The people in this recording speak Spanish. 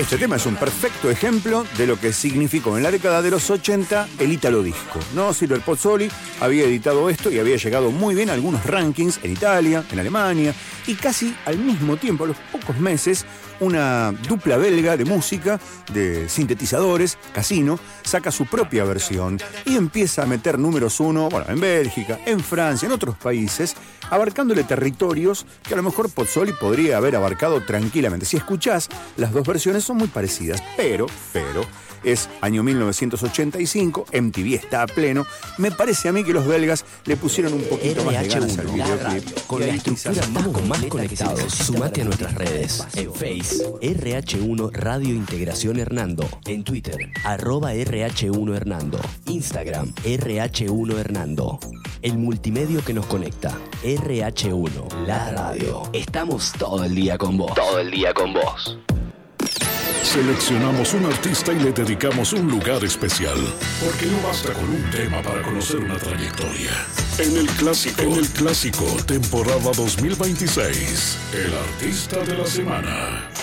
Este tema es un perfecto ejemplo de lo que significó en la década de los 80 el Italo Disco, ¿no? Silver Pozzoli había editado esto y había llegado muy bien a algunos rankings en Italia, en Alemania, y casi al mismo tiempo, a los pocos meses, una dupla belga de música, de sintetizadores, Casino, saca su propia versión y empieza a meter números uno, bueno, en Bélgica, en Francia, en otros países, abarcándole territorios que a lo mejor Pozzoli podría haber abarcado tranquilamente. Si escuchás, las dos versiones son muy parecidas, pero, es año 1985, MTV está a pleno. Me parece a mí que los belgas le pusieron un poquito más de ganas al videoclip. Con la estructura más conectados. Sumate a nuestras redes. En Face, RH1 Radio Integración Hernando. En Twitter, @RH1 Hernando. Instagram, RH1 Hernando. El multimedio que nos conecta. RH1, la radio. Estamos todo el día con vos. Todo el día con vos. Seleccionamos un artista y le dedicamos un lugar especial, porque no basta con un tema para conocer una trayectoria. En el clásico, temporada 2026, el artista de la semana.